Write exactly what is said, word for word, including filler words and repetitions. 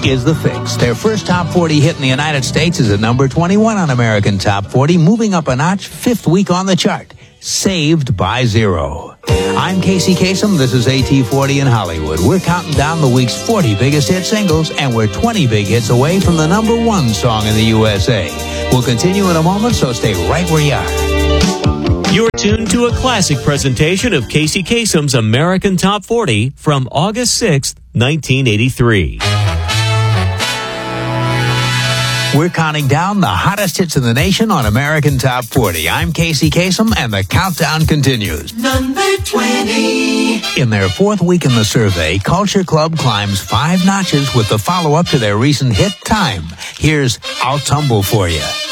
is The Fix. Their first top forty hit in the United States is at number twenty-one on American Top forty, moving up a notch, fifth week on the chart. Saved by Zero. I'm Casey Kasem. This is A T forty in Hollywood. We're counting down the week's forty biggest hit singles, and we're twenty big hits away from the number one song in the U S A. We'll continue in a moment, so stay right where you are. You're tuned to a classic presentation of Casey Kasem's American Top forty from August sixth, nineteen eighty-three. We're counting down the hottest hits in the nation on American Top forty. I'm Casey Kasem, and the countdown continues. Number twenty. In their fourth week in the survey, Culture Club climbs five notches with the follow-up to their recent hit, Time. Here's I'll Tumble For You.